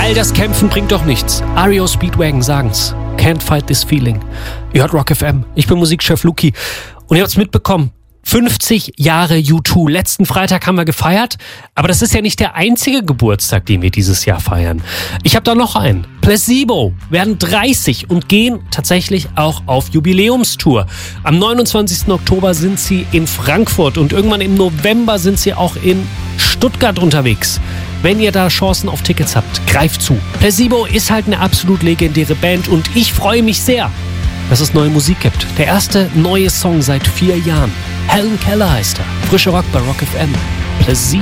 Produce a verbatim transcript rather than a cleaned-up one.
All das Kämpfen bringt doch nichts. R E O Speedwagon sagen's. Can't fight this feeling. Ihr hört Rock F M. Ich bin Musikchef Luki. Und ihr habt's mitbekommen. fünfzig Jahre U zwei. Letzten Freitag haben wir gefeiert. Aber das ist ja nicht der einzige Geburtstag, den wir dieses Jahr feiern. Ich habe da noch einen. Placebo werden dreißig und gehen tatsächlich auch auf Jubiläumstour. Am neunundzwanzigsten Oktober sind sie in Frankfurt und irgendwann im November sind sie auch in Stuttgart unterwegs. Wenn ihr da Chancen auf Tickets habt, greift zu. Placebo ist halt eine absolut legendäre Band und ich freue mich sehr, dass es neue Musik gibt. Der erste neue Song seit vier Jahren. Helen Keller heißt er. Frische Rock bei Rock F M. Placebo.